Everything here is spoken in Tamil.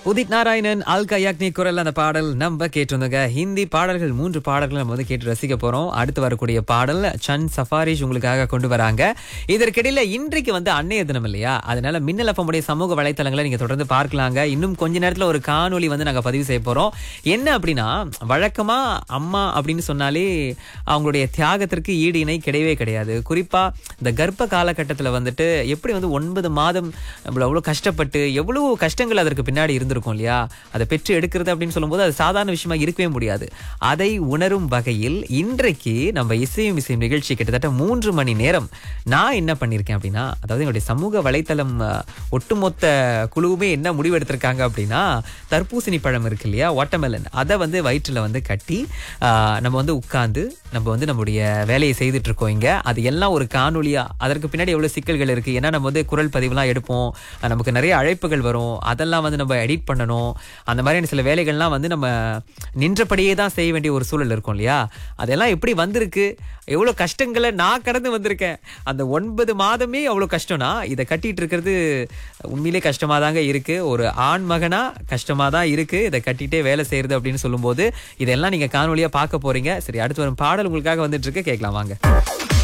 உதித் நாராயணன் ஆல்கா யாக்னி குரல் அந்த பாடல் நம்ம கேட்டிருந்தோங்க. ஹிந்தி பாடல்கள் 3 பாடல்கள் நம்ம வந்து கேட்டு ரசிக்க போறோம். அடுத்து வரக்கூடிய பாடல் சன் சஃபாரிஷ் உங்களுக்காக கொண்டு வராங்க. இதற்கிடையில இன்றைக்கு வந்து அன்னைய தினம் இல்லையா, அதனால மின்னல் FM உடைய சமூக வலைத்தளங்களை நீங்க தொடர்ந்து பார்க்கலாங்க. இன்னும் கொஞ்ச நேரத்துல ஒரு காணொலி வந்து நாங்க பதிவு செய்ய போறோம். என்ன அப்படின்னா, வழக்கமா அம்மா அப்படின்னு சொன்னாலே அவங்களுடைய தியாகத்திற்கு ஈடு இணை கிடையவே கிடையாது. குறிப்பா இந்த கர்ப்ப காலகட்டத்துல வந்துட்டு எப்படி வந்து 9 மாதம் அவ்வளவு கஷ்டப்பட்டு எவ்வளவு கஷ்டங்கள் அதற்கு பின்னாடி இருந்திருக்கும் இல்லையா, அதை பெற்று எடுக்கிறது அப்படின்னு சொல்லும்போது அது சாதாரண விஷயமா இருக்கவே முடியாது. அதை உணரும் வகையில் இன்றைக்கு நம்ம இசையும் நிகழ்ச்சி கிட்டத்தட்ட 3 மணி நேரம் நான் என்ன பண்ணிருக்கேன் அப்படின்னா, அதாவது என்னுடைய சமூக வலைத்தளம் ஒட்டுமொத்த குழுவுமே என்ன முடிவு எடுத்திருக்காங்க அப்படின்னா, தர்பூசணி பழம் இருக்கு இல்லையா, வாட்டர்மெலன், அதை வந்து வயிற்றுல வந்து கட்டி நம்ம வந்து உட்கார்ந்து நம்ம வந்து நம்முடைய வேலையை செய்துட்டு இருக்கோம் இங்க. அது எல்லாம் ஒரு காணொலியா, அதற்கு பின்னாடி எவ்வளவு சிக்கல்கள் இருக்கு. ஏன்னா நம்ம வந்து குரல் பதிவுலாம் எடுப்போம், நமக்கு நிறைய அழைப்புகள் வரும், அதெல்லாம் வந்து நம்ம எடிட் பண்ணணும். அந்த மாதிரியான சில வேலைகள்லாம் வந்து நம்ம நின்றபடியே தான் செய்ய வேண்டிய ஒரு சூழல் இருக்கும் இல்லையா. அதெல்லாம் எப்படி வந்திருக்கு, எவ்வளவு கஷ்டங்களை நான் கடந்து வந்திருக்கேன். அந்த 9 மாதமே அவ்வளவு கஷ்டம்னா, இதை கட்டிட்டு இருக்கிறது உண்மையிலே கஷ்டமா தாங்க இருக்கு. ஒரு ஆண் மகனா கஷ்டமா தான் இருக்கு இதை கட்டிட்டே வேலை செய்யறது அப்படின்னு சொல்லும் போது. இதெல்லாம் நீங்க காணொலியா பார்க்க போறீங்க. சரி, அடுத்து வரும் பாடல் உங்களுக்காக வந்துட்டு இருக்கு, கேட்கலாம் வாங்க.